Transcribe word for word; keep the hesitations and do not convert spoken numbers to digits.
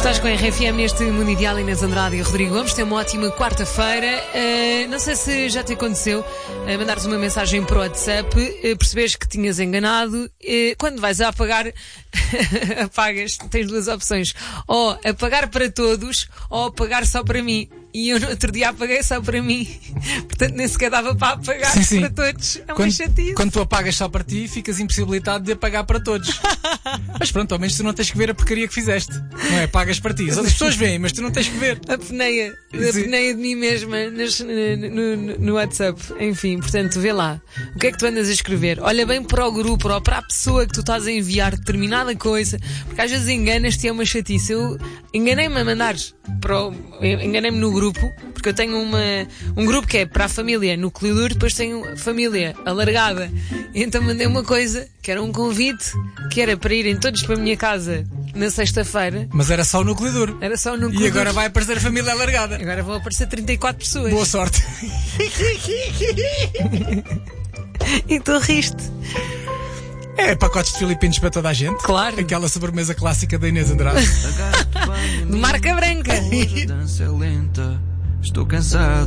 Estás com a R F M neste Mundo Ideal. Inês Andrade e Rodrigo Gomes. Tem uma ótima quarta-feira. Uh, não sei se já te aconteceu uh, mandares uma mensagem para o WhatsApp, uh, percebes que tinhas enganado. Uh, quando vais a apagar, apagas, tens duas opções: ou apagar para todos, ou apagar só para mim. E eu no outro dia apaguei só para mim. Portanto, nem sequer dava para apagar sim, sim. para todos. É uma quando, chatice. Quando tu apagas só para ti, ficas impossibilitado de apagar para todos. Mas pronto, ao menos tu não tens que ver a porcaria que fizeste. Não é? Apagas para ti. As outras pessoas veem, mas tu não tens que ver. A peneia. A peneia de mim mesma nas, no, no, no WhatsApp. Enfim, portanto, vê lá. O que é que tu andas a escrever? Olha bem para o grupo ou para a pessoa que tu estás a enviar determinada coisa. Porque às vezes enganas-te e é uma chatice. Eu enganei-me a mandar para o... Enganei-me no grupo. Grupo, porque eu tenho uma, um grupo que é para a família núcleo duro, depois tenho a família alargada. E então mandei uma coisa que era um convite, que era para irem todos para a minha casa na sexta-feira. Mas era só o núcleo duro. Era só o núcleo duro. E agora vai aparecer a família alargada. Agora vão aparecer trinta e quatro pessoas. Boa sorte. E tu riste. É, pacotes de filipinos para toda a gente. Claro. Aquela sobremesa clássica da Inês Andrade. De marca branca. Hoje a dança é lenta, estou cansado.